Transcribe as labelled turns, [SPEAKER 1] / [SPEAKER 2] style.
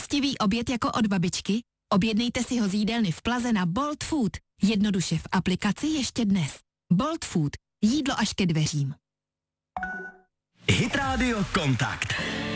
[SPEAKER 1] Chutívý oběd jako od babičky? Objednejte si ho z jídelny v Plaze na Bolt Food. Jednoduše v aplikaci ještě dnes. Bolt Food. Jídlo až ke dveřím.
[SPEAKER 2] Hit Radio Kontakt.